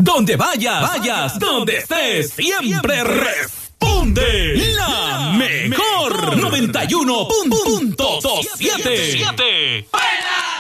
Donde vayas, donde estés, siempre responde la mejor 91.7. ¡Buena!